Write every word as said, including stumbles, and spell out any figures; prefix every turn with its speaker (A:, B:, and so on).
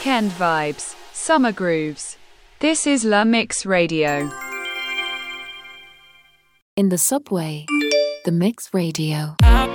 A: weekend vibes, summer grooves. This is La Mix Radio.
B: In the subway, the Mix Radio.
C: I